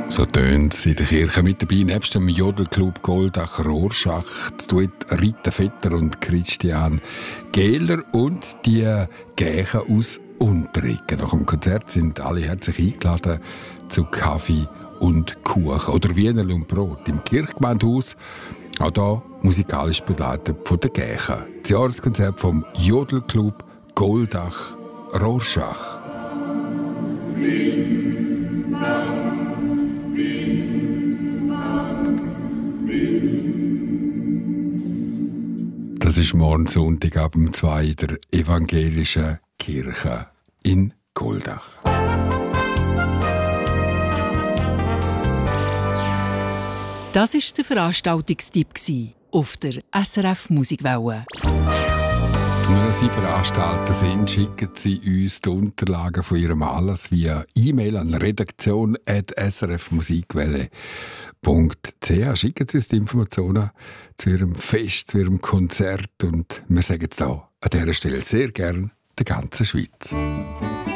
So tönt es in der Kirche. Mit dabei nebst dem Jodelclub Goldach Rorschach, das Duett Rita Vetter und Christian Gehler und die Gächen aus Unterreggen. Nach dem Konzert sind alle herzlich eingeladen zu Kaffee und Kuchen oder Wienerl und Brot im Kirchgemeindehaus. Auch hier musikalisch begleitet von den Gächen. Das Jahreskonzert vom Jodelclub Goldach Rorschach. Das ist morgen Sonntag ab 2 der evangelischen Kirche in Goldach. Das war der Veranstaltungstipp auf der SRF Musikwelle. Wenn Sie Veranstalter sind, schicken Sie uns die Unterlagen von Ihrem Anlass via E-Mail an redaktion@srfmusikwelle.ch. Schicken Sie uns die Informationen zu Ihrem Fest, zu Ihrem Konzert und wir sagen es hier an dieser Stelle sehr gern der ganzen Schweiz.